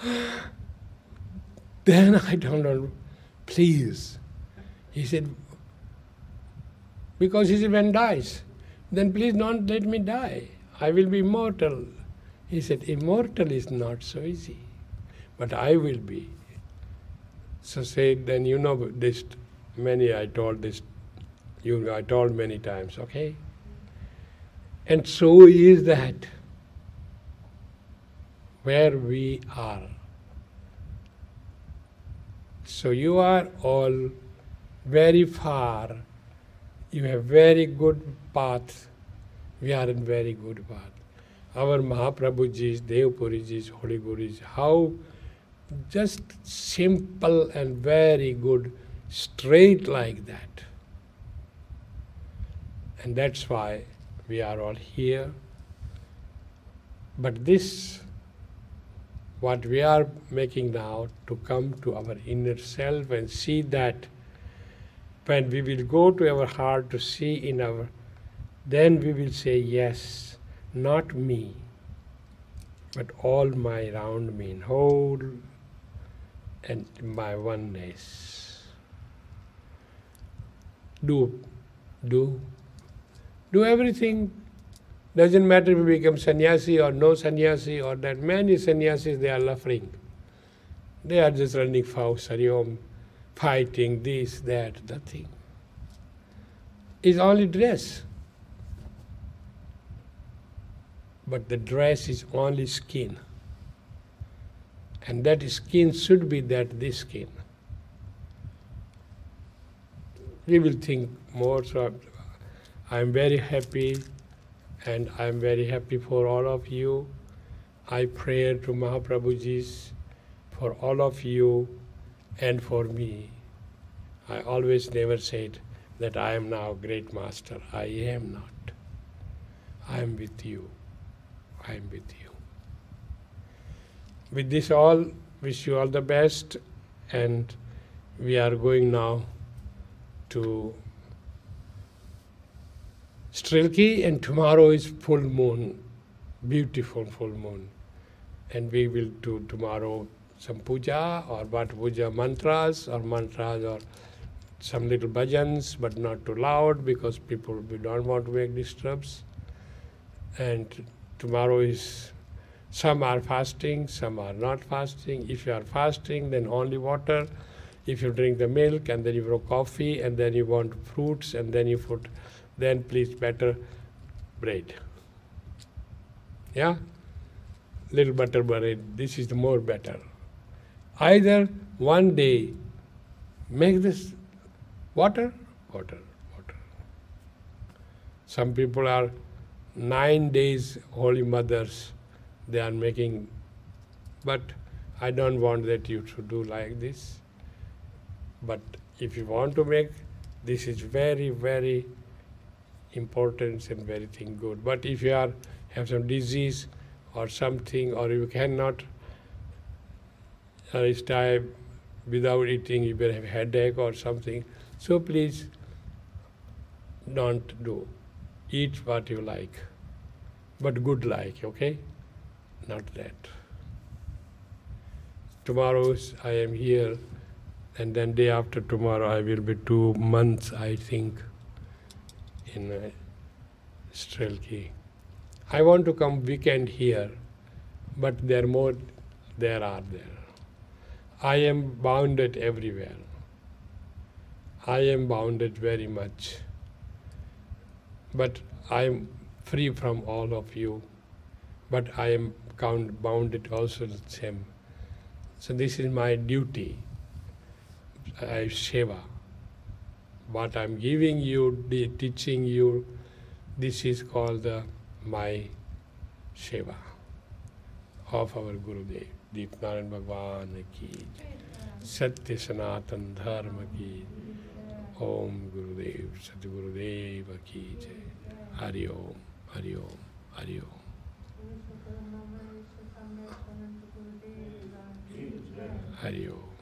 Then I told him, please. He said, because he said, when dies, then please don't let me die. I will be immortal. He said, immortal is not so easy, but I will be. So said, then you know this, I told this, I told many times, okay? And so is that where we are. So you are all very far. You have very good path. We are in very good path. Our Mahaprabhuji's, Devpuriji's, Holy Guru's, how just simple and very good, straight like that. And that's why we are all here. But this, what we are making now, to come to our inner self and see that, when we will go to our heart to see in our, then we will say, yes, not me, but all my round me in whole and my oneness. Do everything. Doesn't matter if we become sannyasi or no sannyasi or that. Many sannyasis, they are suffering. They are just running for Saryom, fighting this, that, nothing. It's only dress. But the dress is only skin. And that skin should be this skin. We will think more. So I am very happy, and I am very happy for all of you. I pray to Mahaprabhuji's for all of you and for me. I always never said that I am now great master. I am not. I am with you. I am with you. With this all, wish you all the best, and we are going now to Strilki, and tomorrow is full moon, beautiful full moon. And we will do tomorrow some puja or what puja mantras or some little bhajans, but not too loud because we don't want to make disturbs. And tomorrow is, some are fasting, some are not fasting. If you are fasting, then only water. If you drink the milk and then you want coffee and then you want fruits and then you put, then please better bread. Yeah? Little butter bread, this is the more better. Either one day make this water. Some people are 9 days holy mothers, they are making, but I don't want that you should do like this. But if you want to make, this is very, very important and very thing good. But if you have some disease or something, or you cannot stay without eating, you will have headache or something, so please don't do. Eat what you like, but good like, okay? Not that. Tomorrow I am here, and then day after tomorrow I will be 2 months, I think, in Strilki. I want to come weekend here, but there are there. I am bounded everywhere. I am bounded very much. But I am free from all of you. But I am bounded also the same. So this is my duty. I seva. What I am giving you, teaching you, this is called my seva of our Gurudev. Deepnarayan Bhagwan ki Satya Sanatan Dharma ki Om Gurudev, Satgurudev ki jai. Hari Om, Hari Om, Hari Om. Hari Om.